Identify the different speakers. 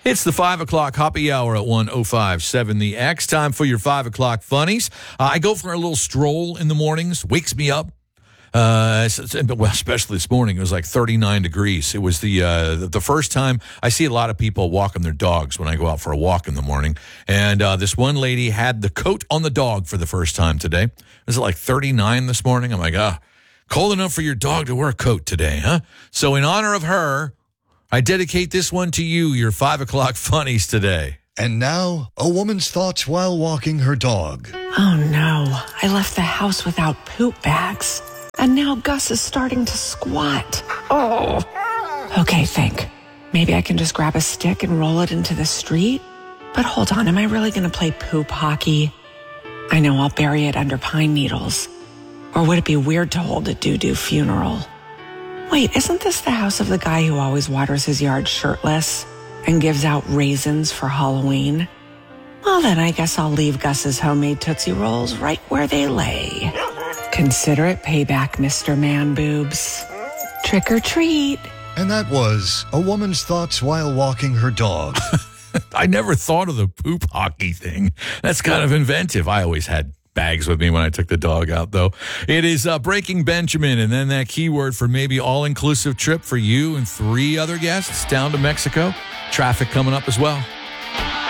Speaker 1: It's the 5 o'clock happy hour at 1:05.7 The X. Time for your 5 o'clock funnies. I go for a little stroll in the mornings. Wakes me up. Well, especially this morning, it was like 39 degrees. It was the first time I see a lot of people walking their dogs when I go out for a walk in the morning. And this one lady had the coat on the dog for the first time today. Was it like 39 this morning? I'm like, cold enough for your dog to wear a coat today, huh? So in honor of her, I dedicate this one to you, your 5 o'clock funnies today.
Speaker 2: And now, a woman's thoughts while walking her dog.
Speaker 3: Oh no, I left the house without poop bags. And now Gus is starting to squat. Oh. Okay, think. Maybe I can just grab a stick and roll it into the street? But hold on, am I really going to play poop hockey? I know, I'll bury it under pine needles. Or would it be weird to hold a doo-doo funeral? Wait, isn't this the house of the guy who always waters his yard shirtless and gives out raisins for Halloween? Well, then I guess I'll leave Gus's homemade Tootsie Rolls right where they lay. Consider it payback, Mr. Man Boobs. Trick or treat.
Speaker 2: And that was a woman's thoughts while walking her dog.
Speaker 1: I never thought of the poop hockey thing. That's kind of inventive. I always had bags with me when I took the dog out, though. It is Breaking Benjamin, and then that keyword for maybe all-inclusive trip for you and 3 other guests down to Mexico. Traffic coming up as well.